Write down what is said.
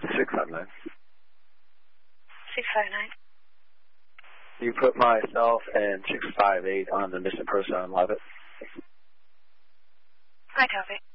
659. 659. You put myself and 658 on the missing person on Levitt. I copy.